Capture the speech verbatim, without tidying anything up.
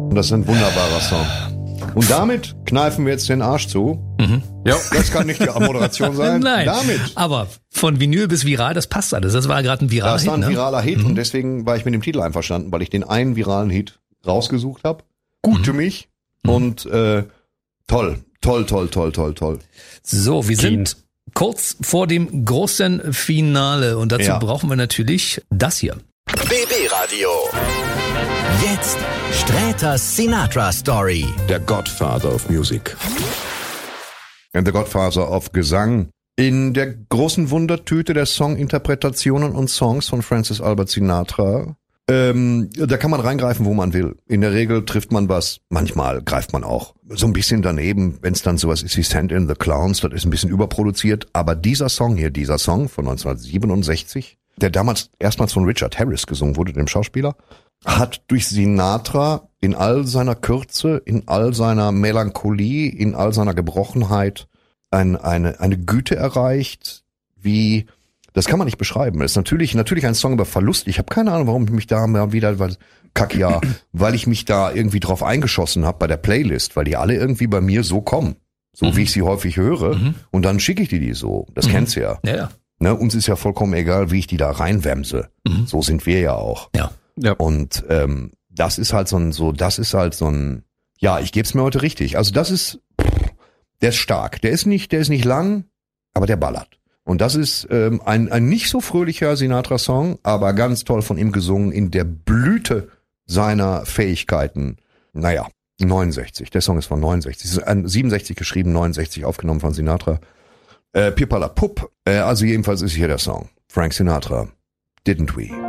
Und das ist ein wunderbarer Song. Und damit kneifen wir jetzt den Arsch zu. Mhm. Ja, das kann nicht die Moderation sein. Nein, damit. Aber von Vinyl bis viral, das passt alles. Das war gerade ein viraler Hit. Das war ein Hit, viraler ne? Hit mhm. und deswegen war ich mit dem Titel einverstanden, weil ich den einen viralen Hit rausgesucht habe. Gut für mich Mhm. und äh, toll, toll, toll, toll, toll, toll. So, wir sind kurz vor dem großen Finale und dazu Ja. brauchen wir natürlich das hier. B B Radio. Jetzt Sträters Sinatra Story. Der Godfather of Music. And the Godfather of Gesang. In der großen Wundertüte der Songinterpretationen und Songs von Francis Albert Sinatra, ähm, da kann man reingreifen, wo man will. In der Regel trifft man was, manchmal greift man auch so ein bisschen daneben, wenn es dann sowas ist wie Send in the Clowns, das ist ein bisschen überproduziert. Aber dieser Song hier, dieser Song von neunzehnhundertsiebenundsechzig, der damals erstmals von Richard Harris gesungen wurde, dem Schauspieler, hat durch Sinatra in all seiner Kürze, in all seiner Melancholie, in all seiner Gebrochenheit ein, eine, eine Güte erreicht, wie, das kann man nicht beschreiben. Das ist natürlich, natürlich ein Song über Verlust. Ich habe keine Ahnung, warum ich mich da mal wieder, weil, kack ja, weil ich mich da irgendwie drauf eingeschossen habe bei der Playlist, weil die alle irgendwie bei mir so kommen. So Mhm. wie ich sie häufig höre. Mhm. Und dann schicke ich dir die so. Das Mhm. kennst du ja. Ja, ja. Ne, uns ist ja vollkommen egal, wie ich die da reinwämse. Mhm. So sind wir ja auch. Ja. Ja. Und ähm, das ist halt so ein, so, das ist halt so ein, ja, ich geb's mir heute richtig. Also das ist, der ist stark. Der ist nicht, der ist nicht lang, aber der ballert. Und das ist ähm, ein, ein nicht so fröhlicher Sinatra-Song, aber ganz toll von ihm gesungen in der Blüte seiner Fähigkeiten. Naja, neunundsechzig. Der Song ist von neunundsechzig. Ist an siebenundsechzig geschrieben, neunundsechzig aufgenommen von Sinatra. Äh, Pipala Pup. Äh, also jedenfalls ist hier der Song. Frank Sinatra. Didn't we?